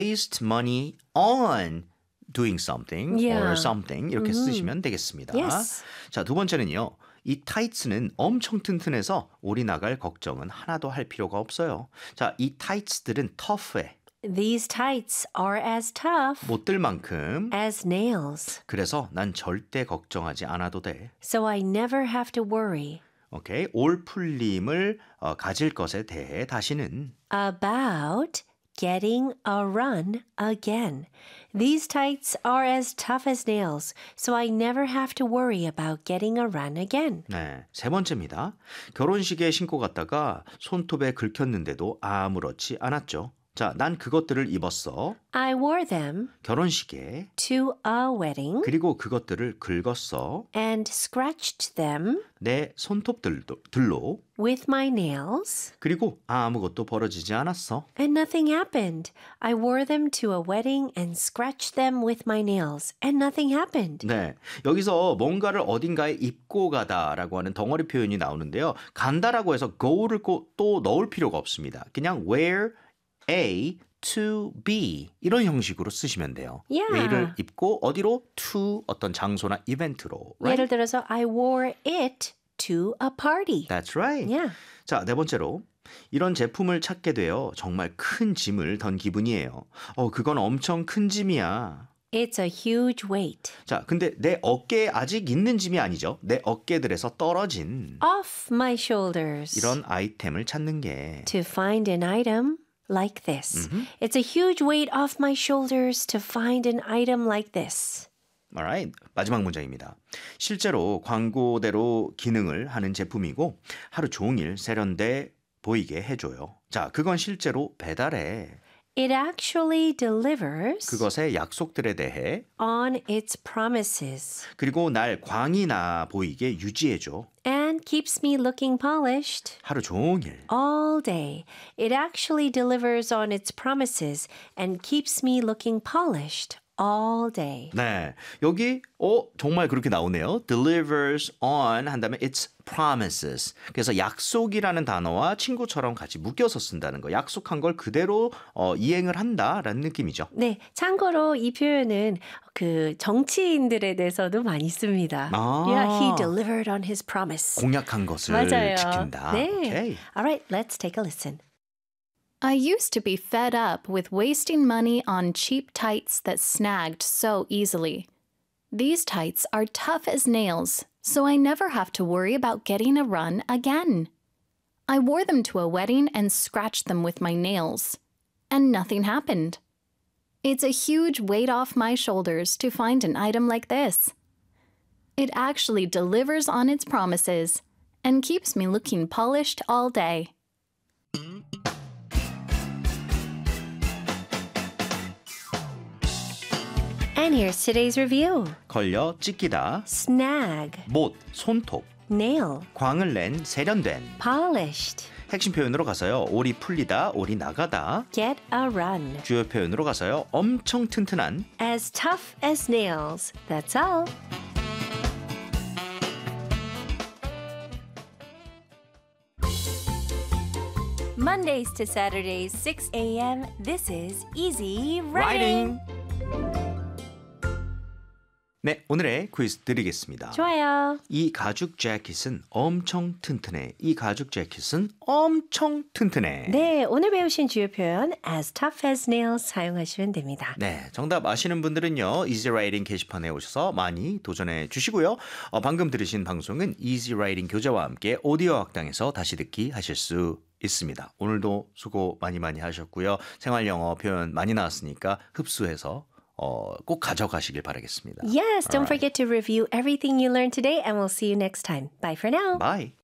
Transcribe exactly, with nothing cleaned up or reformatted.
waste money on doing something Yeah. or something 이렇게 Mhm. 쓰시면 되겠습니다. Yes. 자, 두 번째는요. 이 타이츠는 엄청 튼튼해서 올이 나갈 걱정은 하나도 할 필요가 없어요. 자, 이 타이츠들은 tough해. These tights are as tough 못 들 만큼. as nails, 그래서 난 절대 걱정하지 않아도 돼. so I never have to worry 오케이. 올 풀림을 어, 가질 것에 대해 다시는 about getting a run again. These tights are as tough as nails, so I never have to worry about getting a run again. 네, 세 번째입니다. 결혼식에 신고 갔다가 손톱에 긁혔는데도 아무렇지 않았죠. 자, 난 그것들을 입었어. I wore them 결혼식에. to a wedding 그리고 그것들을 긁었어. and scratched them 내 손톱들도 들로. with my nails, 그리고 아무것도 벌어지지 않았어. and nothing happened. I wore them to a wedding and scratched them with my nails, and nothing happened. 네, 여기서 뭔가를 어딘가에 입고 가다라고 하는 덩어리 표현이 나오는데요. 간다라고 해서 go를 또 넣을 필요가 없습니다. 그냥 wear A to B 이런 형식으로 쓰시면 돼요. Yeah. way를 입고 어디로? to 어떤 장소나 이벤트로. Right? 예를 들어서 I wore it to a party. That's right. Yeah. 자, 네 번째로 이런 제품을 찾게 되어 정말 큰 짐을 던 기분이에요. 어, 그건 엄청 큰 짐이야. It's a huge weight. 자, 근데 내 어깨에 아직 있는 짐이 아니죠. 내 어깨들에서 떨어진 Off my shoulders. 이런 아이템을 찾는 게 To find an item like this. It's a huge weight off my shoulders to find an item like this. Alright. 마지막 문장입니다. 실제로 광고대로 기능을 하는 제품이고 하루 종일 세련돼 보이게 해줘요. 자, 그건 실제로 배달해. It actually delivers 그것의 약속들에 대해 on its promises 그리고 날 광이 나 보이게 유지해줘. and keeps me looking polished 하루 종일. all day. It actually delivers on its promises and keeps me looking polished all day. 네, 여기 어 정말 그렇게 나오네요. delivers on 한 다음에 its promises. 그래서 약속이라는 단어와 친구처럼 같이 묶여서 쓴다는 거. 약속한 걸 그대로 어, 이행을 한다라는 느낌이죠. 네, 참고로 이 표현은 그 정치인들에 대해서도 많이 씁니다. 아. Yeah, he delivered on his promise. 공약한 것을 맞아요. 지킨다. 네. 오케이. All right, let's take a listen. I used to be fed up with wasting money on cheap tights that snagged so easily. These tights are tough as nails, so I never have to worry about getting a run again. I wore them to a wedding and scratched them with my nails, and nothing happened. It's a huge weight off my shoulders to find an item like this. It actually delivers on its promises and keeps me looking polished all day. And here's today's review. 걸려 찢기다. Snag, 못, 손톱. nail, 광을 낸, 세련된. polished, 핵심 표현으로 가서요. 올이 풀리다, 올이 나가다. get a run. 주요 표현으로 가서요. 엄청 튼튼한. As tough as nails. That's all. Mondays to Saturdays, six a.m. This is Easy Writing. 네, 오늘의 퀴즈 드리겠습니다. 좋아요. 이 가죽 재킷은 엄청 튼튼해. 이 가죽 재킷은 엄청 튼튼해. 네, 오늘 배우신 주요 표현 as tough as nails 사용하시면 됩니다. 네, 정답 아시는 분들은요. Easy Writing 게시판에 오셔서 많이 도전해 주시고요. 어, 방금 들으신 방송은 Easy Writing 교재와 함께 오디오 학당에서 다시 듣기 하실 수 있습니다. 오늘도 수고 많이 많이 하셨고요. 생활 영어 표현 많이 나왔으니까 흡수해서 어, 꼭 가져가시길 바라겠습니다. Yes, don't Alright. forget to review everything you learned today and we'll see you next time. Bye for now. Bye.